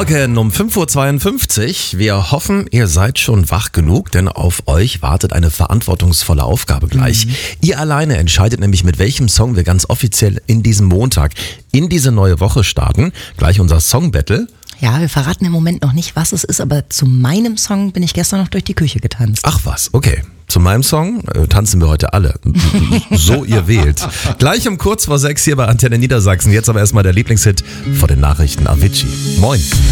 Morgen um 5.52 Uhr. Wir hoffen, ihr seid schon wach genug, denn auf euch wartet eine verantwortungsvolle Aufgabe gleich. Ihr alleine entscheidet nämlich, mit welchem Song wir ganz offiziell in diesem Montag in diese neue Woche starten. Gleich unser Song-Battle. Ja, wir verraten im Moment noch nicht, was es ist, aber zu meinem Song bin ich gestern noch durch die Küche getanzt. Ach was, okay. Zu meinem Song tanzen wir heute alle. So ihr wählt. Gleich um kurz vor 6 hier bei Antenne Niedersachsen. Jetzt aber erstmal der Lieblingshit vor den Nachrichten. Avicii. Moin.